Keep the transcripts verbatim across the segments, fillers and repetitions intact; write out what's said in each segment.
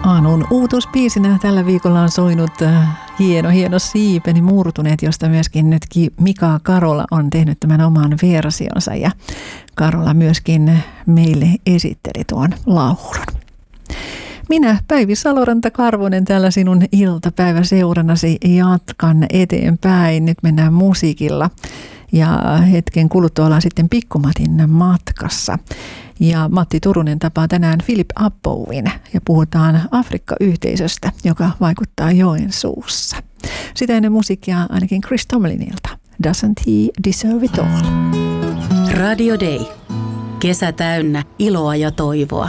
Aanun uutuusbiisinä tällä viikolla on soinut äh, hieno, hieno Siipeni murtuneet, josta myöskin nyt Mika Karola on tehnyt tämän oman versionsa ja Karola myöskin meille esitteli tuon laulun. Minä, Päivi Saloranta-Karvonen, täällä sinun iltapäiväseurannasi jatkan eteenpäin. Nyt mennään musiikilla ja hetken kuluttua ollaan sitten Pikkumatin matkassa. Ja Matti Turunen tapaa tänään Philip Abbowen ja puhutaan Afrikka-yhteisöstä, joka vaikuttaa Joensuussa. Sitä ennen musiikkia ainakin Chris Tomlinilta. Doesn't he deserve it all? Radio Day. Kesä täynnä iloa ja toivoa.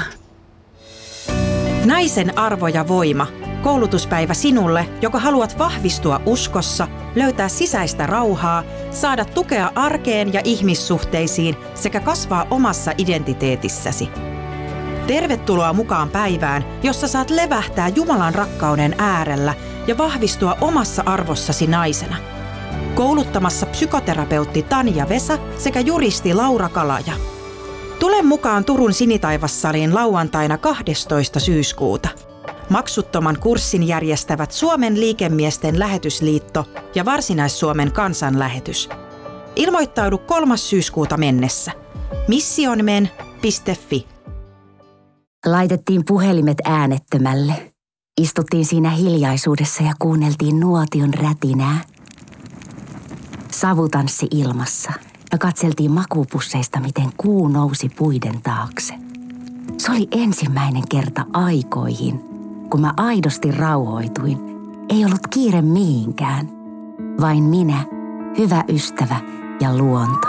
Naisen arvo ja voima. Koulutuspäivä sinulle, joka haluat vahvistua uskossa, löytää sisäistä rauhaa, saada tukea arkeen ja ihmissuhteisiin sekä kasvaa omassa identiteetissäsi. Tervetuloa mukaan päivään, jossa saat levähtää Jumalan rakkauden äärellä ja vahvistua omassa arvossasi naisena. Kouluttamassa psykoterapeutti Tanja Vesa sekä juristi Laura Kalaja. Tule mukaan Turun Sinitaivassaliin lauantaina kahdestoista syyskuuta. Maksuttoman kurssin järjestävät Suomen liikemiesten lähetysliitto ja Varsinais-Suomen kansanlähetys. Ilmoittaudu kolmas syyskuuta mennessä. missionmen piste fi. Laitettiin puhelimet äänettömälle. Istuttiin siinä hiljaisuudessa ja kuunneltiin nuotion rätinää. Savutanssi ilmassa ja katseltiin makuupusseista, miten kuu nousi puiden taakse. Se oli ensimmäinen kerta aikoihin, kun mä aidosti rauhoituin. Ei ollut kiire mihinkään, vain minä, hyvä ystävä ja luonto.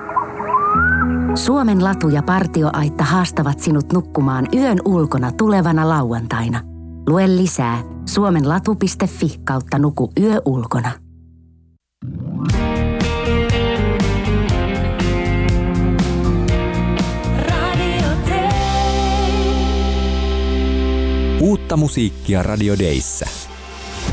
Suomen latu ja partioaitta haastavat sinut nukkumaan yön ulkona tulevana lauantaina. Lue lisää suomenlatu piste fi kautta nuku yö ulkona. Uutta musiikkia Radio Dayssä.